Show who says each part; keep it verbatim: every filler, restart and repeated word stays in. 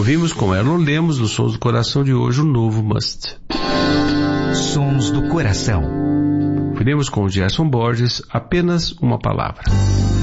Speaker 1: Ouvimos com Erlon Lemos, nos Sons do Coração de hoje, o novo Must.
Speaker 2: Sons do Coração.
Speaker 1: Ouvimos com Gerson Borges, Apenas uma Palavra.